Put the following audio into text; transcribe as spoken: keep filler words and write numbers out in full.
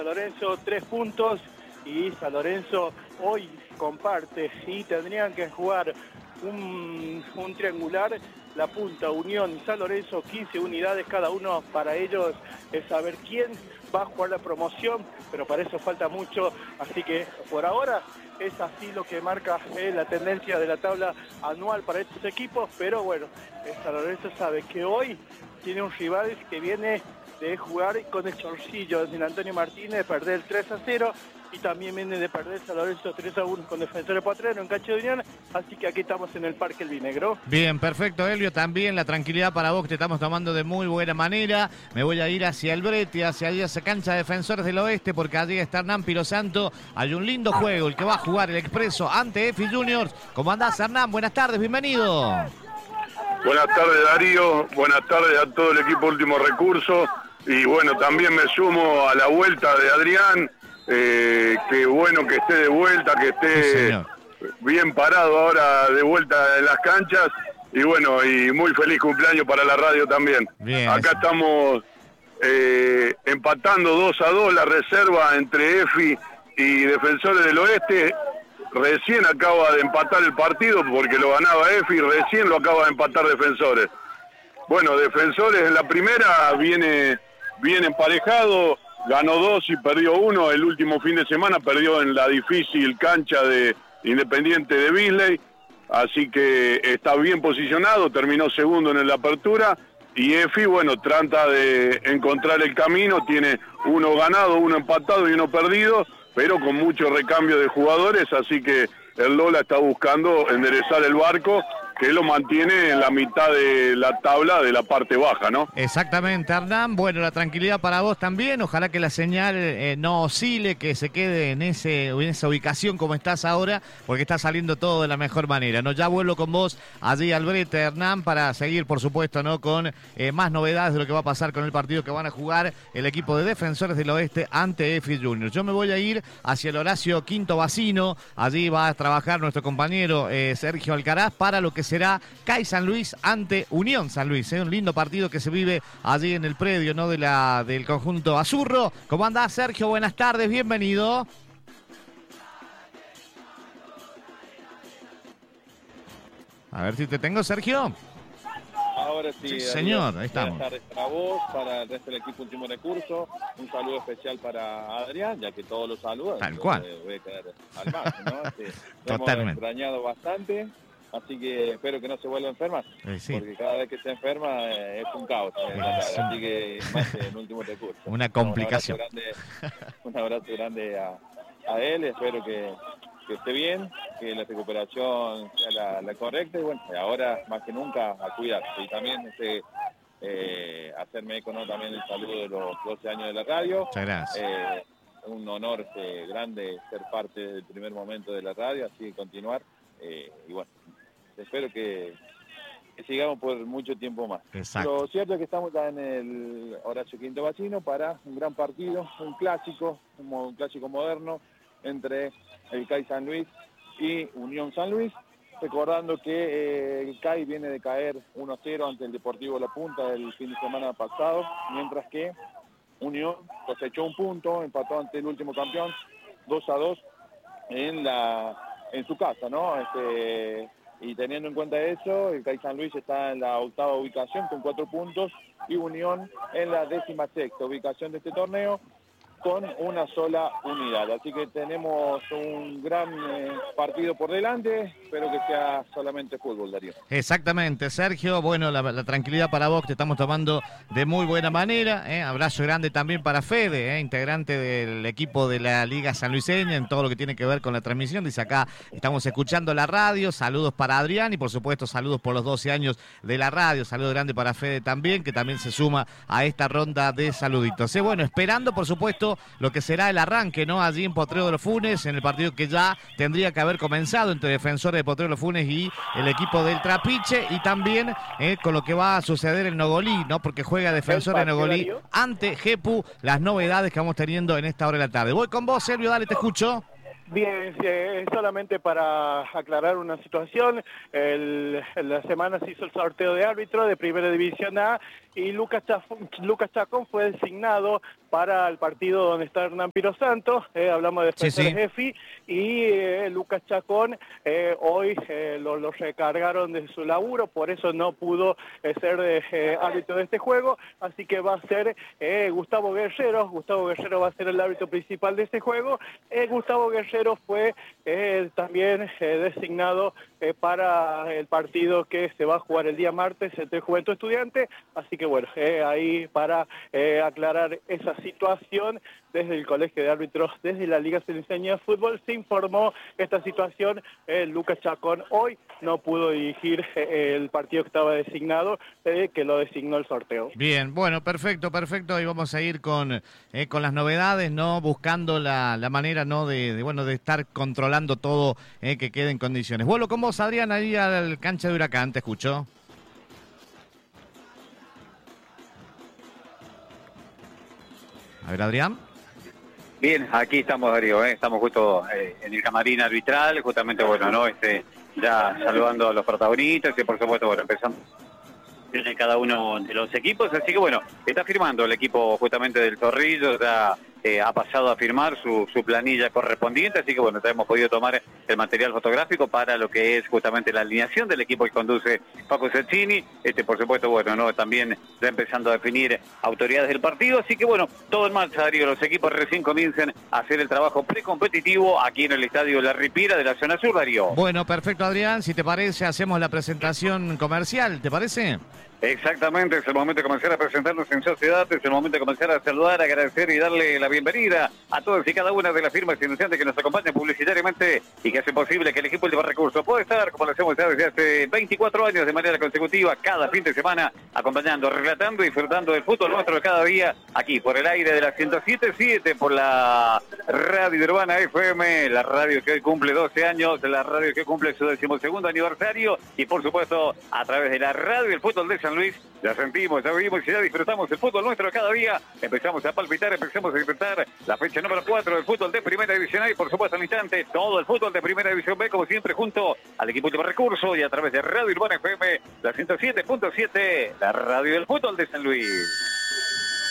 San Lorenzo tres puntos y San Lorenzo hoy comparte y tendrían que jugar un, un triangular, la punta Unión y San Lorenzo, quince unidades cada uno. Para ellos es saber quién va a jugar la promoción, pero para eso falta mucho, así que por ahora es así lo que marca eh, la tendencia de la tabla anual para estos equipos. Pero bueno, eh, San Lorenzo sabe que hoy tiene un rival que viene de jugar con el chorcillo de Antonio Martínez, perder tres a cero, y también viene de perder San Lorenzo tres a uno con Defensor Potrero en cancha de Unión, así que aquí estamos en el Parque El Vinegro. Bien, perfecto, Elvio, también la tranquilidad para vos, que te estamos tomando de muy buena manera. Me voy a ir hacia el Brete, hacia allí, esa cancha de Defensores del Oeste, porque allí está Hernán Pirosanto. Hay un lindo juego, el que va a jugar el Expreso ante Efi Juniors. ¿Cómo andás, Hernán? Buenas tardes, bienvenido. Buenas tardes, Darío, buenas tardes a todo el equipo Último Recurso, y bueno, también me sumo a la vuelta de Adrián. Eh, qué bueno que esté de vuelta, que esté sí, bien parado ahora de vuelta en las canchas, y bueno, y muy feliz cumpleaños para la radio también. Bien, acá sí. Estamos eh, empatando dos a dos la reserva entre Efi y Defensores del Oeste. Recién acaba de empatar el partido porque lo ganaba Efi, recién lo acaba de empatar Defensores. Bueno, Defensores en la primera viene bien emparejado, ganó dos y perdió uno. El último fin de semana perdió en la difícil cancha de Independiente de Beasley, así que está bien posicionado, terminó segundo en la apertura. Y Efi, bueno, trata de encontrar el camino, tiene uno ganado, uno empatado y uno perdido, pero con mucho recambio de jugadores, así que el Lola está buscando enderezar el barco, que lo mantiene en la mitad de la tabla de la parte baja, ¿no? Exactamente, Hernán. Bueno, la tranquilidad para vos también. Ojalá que la señal eh, no oscile, que se quede en ese en esa ubicación como estás ahora, porque está saliendo todo de la mejor manera, ¿no? Ya vuelvo con vos allí al Brete, Hernán, para seguir, por supuesto, ¿no? Con eh, más novedades de lo que va a pasar con el partido que van a jugar el equipo de Defensores del Oeste ante Efi Juniors. Yo me voy a ir hacia el Horacio Quinto Bacino. Allí va a trabajar nuestro compañero eh, Sergio Alcaraz para lo que será C A I San Luis ante Unión San Luis, ¿eh? Un lindo partido que se vive allí en el predio, ¿no? de la, del conjunto azurro. ¿Cómo andás, Sergio? Buenas tardes, bienvenido. A ver si te tengo, Sergio. Ahora sí, sí señor, ahí estamos. Buenas tardes para vos, para el resto del equipo Último Recurso. Un saludo especial para Adrián, ya que todos los saludan. Tal cual. Voy a quedar al margen, ¿no? Sí, Totalmente. Hemos extrañado bastante, así que espero que no se vuelva a enfermar, eh, sí. porque cada vez que se enferma eh, es un caos. Eh, sí. Así que más en Último Recurso. Una complicación. Un abrazo grande, un abrazo grande a, a él, espero que... que esté bien, que la recuperación sea la, la correcta, y bueno, ahora más que nunca a cuidarse. Y también este, eh, hacerme eco, ¿no? También el saludo de los doce años de la radio. Muchas gracias. Eh, un honor este, grande ser parte del primer momento de la radio, así que continuar. Eh, y bueno, espero que, que sigamos por mucho tiempo más. Exacto. Lo cierto es que estamos en el Horacio Quinto Bacino para un gran partido, un clásico, un, un clásico moderno, entre el C A I San Luis y Unión San Luis, recordando que eh, el C A I viene de caer uno a cero ante el Deportivo La Punta el fin de semana pasado, mientras que Unión cosechó un punto, empató ante el último campeón dos a dos en la en su casa, ¿no? Este, y teniendo en cuenta eso, el C A I San Luis está en la octava ubicación con cuatro puntos y Unión en la décima sexta ubicación de este torneo, con una sola unidad. Así que tenemos un gran eh, partido por delante, espero que sea solamente fútbol, Darío. Exactamente, Sergio. Bueno, la, la tranquilidad para vos, que te estamos tomando de muy buena manera. ¿eh? Abrazo grande también para Fede, ¿eh? integrante del equipo de la Liga Sanluiseña, en todo lo que tiene que ver con la transmisión. Dice acá, estamos escuchando la radio. Saludos para Adrián y, por supuesto, saludos por los doce años de la radio. Saludo grande para Fede también, que también se suma a esta ronda de saluditos. ¿eh? Bueno, esperando, por supuesto, lo que será el arranque, ¿no? Allí en Potrero de los Funes, en el partido que ya tendría que haber comenzado entre Defensores de Potrero de los Funes y el equipo del Trapiche, y también eh, con lo que va a suceder en Nogolí, ¿no? Porque juega Defensor de Nogolí ante Jepu, las novedades que vamos teniendo en esta hora de la tarde. Voy con vos, Sergio, dale, te escucho. Bien, eh, solamente para aclarar una situación, el, en la semana se hizo el sorteo de árbitro de Primera División A y Lucas, Chaf Lucas Chacón fue designado para el partido donde está Hernán Piro Santos, eh, hablamos de Defensores sí, sí. EFI, y eh, Lucas Chacón eh, hoy eh, lo, lo recargaron de su laburo, por eso no pudo eh, ser de, eh, árbitro de este juego, así que va a ser eh, Gustavo Guerrero. Gustavo Guerrero va a ser el árbitro principal de este juego. Eh, Gustavo Guerrero fue eh, también eh, designado eh, para el partido que se va a jugar el día martes entre Juventud Estudiante, así que bueno, eh, ahí para eh, aclarar esa situación, desde el Colegio de Árbitros, desde la Liga Sanluiseña de Fútbol, se informó esta situación. Eh, Lucas Chacón hoy no pudo dirigir eh, el partido que estaba designado, eh, que lo designó el sorteo. Bien, bueno, perfecto, perfecto. Y vamos a ir con, eh, con las novedades, ¿no? Buscando la, la manera, ¿no? De, de, bueno, de estar controlando todo, eh, que quede en condiciones. Vuelo con vos, Adrián, ahí al cancha de Huracán, ¿te escuchó? A ver, Adrián. Bien, aquí estamos, Darío, ¿eh? Estamos justo eh, en el camarín arbitral, justamente, bueno, ¿no? Este, ya saludando a los protagonistas y, por supuesto, bueno, empezando en cada uno de los equipos, así que, bueno, está firmando el equipo justamente del Zorrillo, ya eh, ha pasado a firmar su, su planilla correspondiente, así que, bueno, ya hemos podido tomar el material fotográfico para lo que es justamente la alineación del equipo que conduce Paco Cecchini, este, por supuesto, bueno, no también ya empezando a definir autoridades del partido, así que, bueno, todo en marcha, Darío, los equipos recién comienzan a hacer el trabajo precompetitivo aquí en el estadio La Ripira de la zona sur, Darío. Bueno, perfecto, Adrián, si te parece, hacemos la presentación comercial, ¿te parece? Exactamente, es el momento de comenzar a presentarnos en sociedad, es el momento de comenzar a saludar, agradecer y darle la bienvenida a todos y cada una de las firmas iniciantes que nos acompañan publicitariamente y que hacen posible que el equipo Últimos Recursos pueda estar, como lo hacemos ya desde hace veinticuatro años de manera consecutiva, cada fin de semana, acompañando, relatando y disfrutando del fútbol nuestro de cada día, aquí por el aire de la ciento siete punto siete, por la Radio Urbana F M, la radio que hoy cumple doce años, la radio que cumple su decimosegundo aniversario y, por supuesto, a través de la radio del fútbol de San Luis, ya sentimos, ya vivimos y ya disfrutamos el fútbol nuestro cada día. Empezamos a palpitar, empezamos a disfrutar la fecha número cuatro del fútbol de Primera División A y, por supuesto, al instante, todo el fútbol de Primera División B, como siempre, junto al equipo Último Recurso y a través de Radio Urbana F M, la ciento siete punto siete, la radio del fútbol de San Luis.